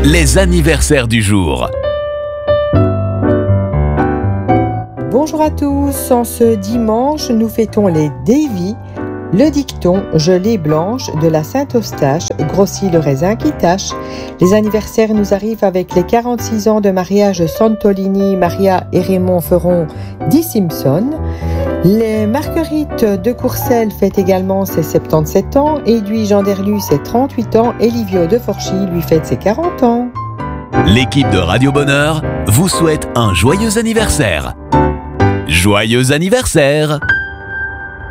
les anniversaires du jour. Bonjour à tous, en ce dimanche, nous fêtons les Davy, le dicton « gelée blanche » de la Saint-Eustache grossit le raisin qui tâche. Les anniversaires nous arrivent avec les 46 ans de mariage Santolini, Maria et Raymond feront 10 Simpson. Les Marguerites de Courcelles fêtent également ses 77 ans, Edwige Anderlu ses 38 ans et Livio de Forchy lui fête ses 40 ans. L'équipe de Radio Bonheur vous souhaite un joyeux anniversaire. Joyeux anniversaire!